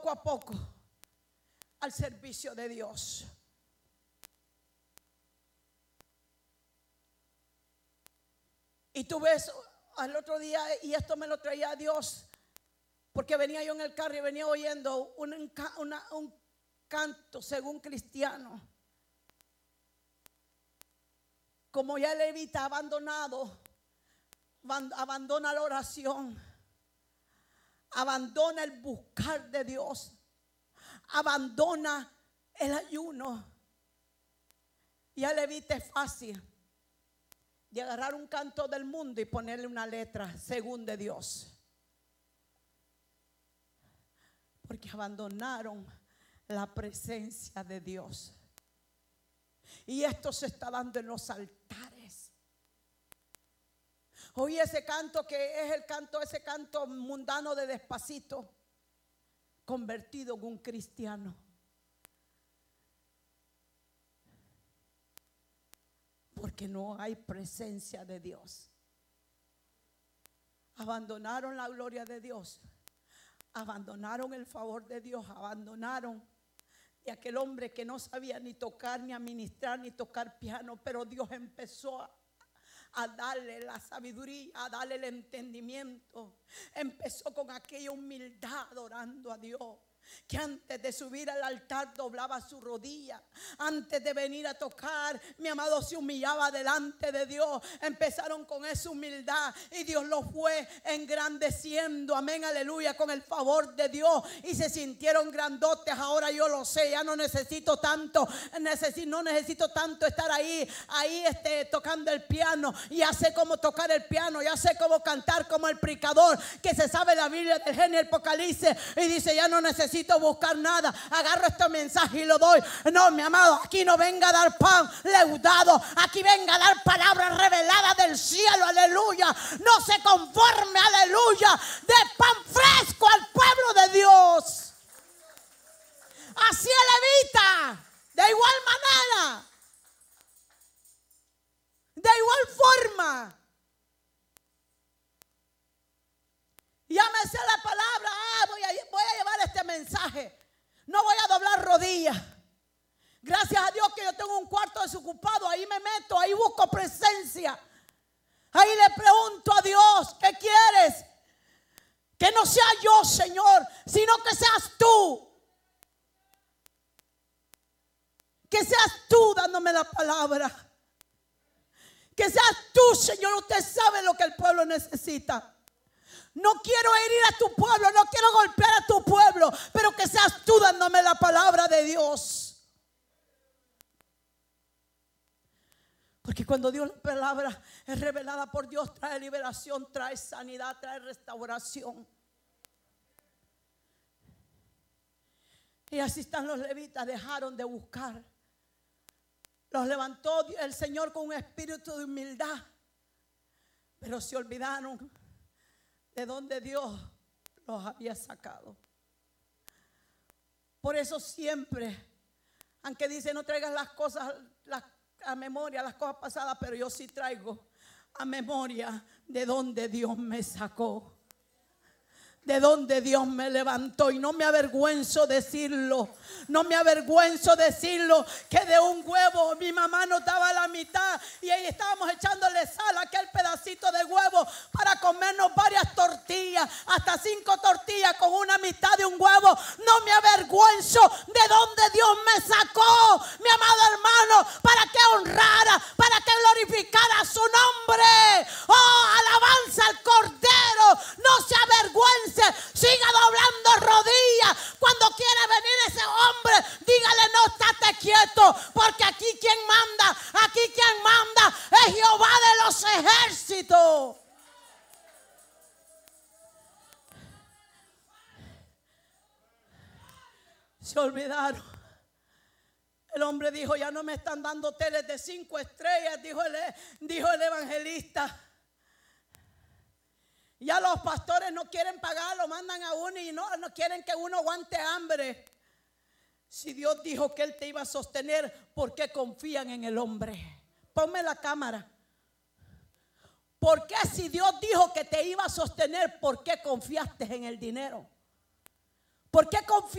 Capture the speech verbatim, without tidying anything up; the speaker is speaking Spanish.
poco a poco al servicio de Dios. Y tú ves al otro día, y esto me lo traía Dios, porque venía yo en el carro y venía oyendo un, una, un canto según cristiano. Como ya levita abandonado, abandona la oración, abandona el buscar de Dios, abandona el ayuno. Ya levita es fácil de agarrar un canto del mundo y ponerle una letra según de Dios, porque abandonaron la presencia de Dios. Y esto se está dando en los altares. Oí ese canto que es el canto, ese canto mundano de Despacito, convertido en un cristiano. Porque no hay presencia de Dios. Abandonaron la gloria de Dios. Abandonaron el favor de Dios. Abandonaron de aquel hombre que no sabía ni tocar, ni administrar, ni tocar piano. Pero Dios empezó a, a darle la sabiduría, a darle el entendimiento. Empezó con aquella humildad adorando a Dios, que antes de subir al altar doblaba su rodilla. Antes de venir a tocar, mi amado se humillaba delante de Dios. Empezaron con esa humildad y Dios los fue engrandeciendo, amén, aleluya, con el favor de Dios. Y se sintieron grandotes. Ahora yo lo sé, ya no necesito tanto, necesito, no necesito tanto estar ahí, ahí este, tocando el piano. Ya sé cómo tocar el piano, ya sé cómo cantar como el predicador que se sabe la Biblia del Génesis, Apocalipsis, y dice: ya no necesito buscar nada, agarro este mensaje y lo doy. No, mi amado, aquí no venga a dar pan leudado, aquí venga a dar palabras reveladas del cielo, aleluya. No se conforme, aleluya, de pan fresco al pueblo de Dios. Así levita, de igual manera, de igual forma. Ya me sé la palabra, ah, voy, a, voy a llevar este mensaje. No voy a doblar rodillas. Gracias a Dios que yo tengo un cuarto desocupado. Ahí me meto, ahí busco presencia. Ahí le pregunto a Dios: ¿qué quieres? Que no sea yo, Señor, sino que seas tú. Que seas tú dándome la palabra. Que seas tú, Señor. Usted sabe lo que el pueblo necesita. No quiero herir a tu pueblo, no quiero golpear a tu pueblo, pero que seas tú dándome la palabra de Dios. Porque cuando Dios, la palabra es revelada por Dios, trae liberación, trae sanidad, trae restauración. Y así están los levitas, dejaron de buscar. Los levantó el Señor con un espíritu de humildad, pero se olvidaron de donde Dios los había sacado. Por eso siempre, aunque dice no traigas las cosas las, a memoria, las cosas pasadas, pero yo sí traigo a memoria de donde Dios me sacó, de donde Dios me levantó. Y no me avergüenzo decirlo, no me avergüenzo decirlo, que de un huevo mi mamá nos daba la mitad y ahí estábamos echándole sal a aquel pedacito de huevo para comernos varias tortillas, hasta cinco tortillas con una mitad de un huevo. No me avergüenzo de donde Dios me sacó, mi amado hermano, para que honrara, para que glorificara su nombre. Oh, alabanza al Cordero. No se avergüence, siga doblando rodillas. Cuando quiere venir ese hombre, dígale: no, estate quieto, porque aquí quien manda, aquí quien manda es Jehová de los ejércitos. Se olvidaron. El hombre dijo: ya no me están dando hoteles de cinco estrellas, dijo el, dijo el evangelista. Ya los pastores no quieren pagar, lo mandan a uno y no, no quieren que uno aguante hambre. Si Dios dijo que Él te iba a sostener, ¿por qué confían en el hombre? Ponme la cámara. ¿Por qué, si Dios dijo que te iba a sostener, por qué confiaste en el dinero? ¿Por qué confiaste?